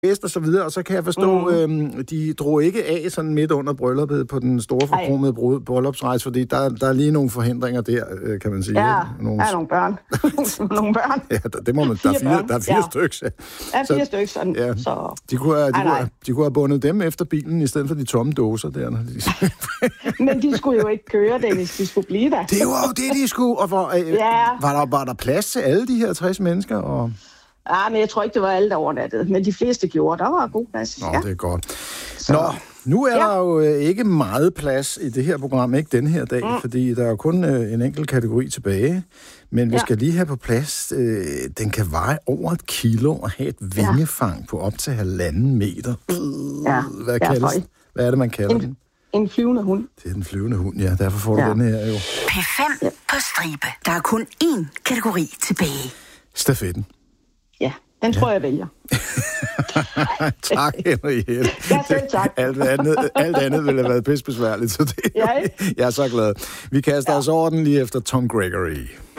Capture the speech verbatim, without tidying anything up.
og så videre, og så kan jeg forstå, mm. øhm, de drog ikke af sådan midt under brylluppet på den store forkromede bryllupsrejse, fordi der, der er lige nogle forhindringer der, øh, kan man sige. Ja, nogle... der er nogle børn. nogle børn. Ja, det må man. Der er fire, der er fire ja. stykker. Der er fire stykker, sådan. Ja. Så... De kunne, have, de, ej, kunne have, de kunne have bundet dem efter bilen, i stedet for de tomme dåser der. Når de... Men de skulle jo ikke køre det, hvis de skulle blive der. Det var jo det, de skulle. Og hvor, øh, ja. var, der, var der plads til alle de her tres mennesker? Og... Ja, men jeg tror ikke, det var alle, der overnattede. Men de fleste gjorde. Der var god plads. Nå, ja. det er godt. Så... Nå, nu er ja. der jo øh, ikke meget plads i det her program, ikke den her dag, mm. fordi der er jo kun øh, en enkelt kategori tilbage. Men vi ja. skal lige have på plads, øh, den kan veje over et kilo og have et vingefang ja. på op til halvanden meter. Uh, ja. Hvad, kaldes, hvad er det, man kalder en, den? En flyvende hund. Det er den flyvende hund, ja. Derfor får du ja. den her jo. P fem ja. på stribe. Der er kun én kategori tilbage. Stafetten. Ja, den tror ja. jeg vælger. Tak, Henriette. Ja, selv tak. Alt andet, alt andet ville have været pissebesværligt, så det, ja, jeg er så glad. Vi kaster ja. os over den lige efter Tom Gregory.